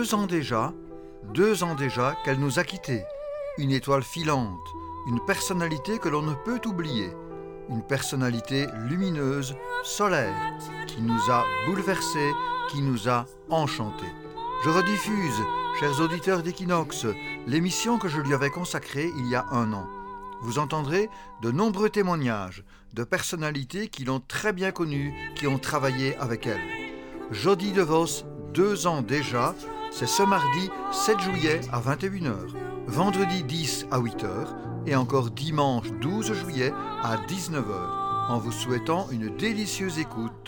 2 ans déjà qu'elle nous a quittés. Une étoile filante, une personnalité que l'on ne peut oublier. Une personnalité lumineuse, solaire, qui nous a bouleversés, qui nous a enchantés. Je rediffuse, chers auditeurs d'Equinox, l'émission que je lui avais consacrée il y a 1 an. Vous entendrez de nombreux témoignages de personnalités qui l'ont très bien connue, qui ont travaillé avec elle. Jody DeVos, 2 ans déjà, c'est ce mardi 7 juillet à 21h, vendredi 10 à 8h et encore dimanche 12 juillet à 19h, en vous souhaitant une délicieuse écoute